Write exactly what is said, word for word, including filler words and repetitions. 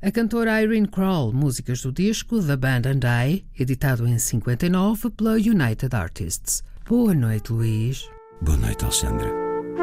A cantora Irene Kroll, músicas do disco The Band and I, editado em cinquenta e nove pela United Artists. Boa noite, Luís. Boa noite, Alexandra.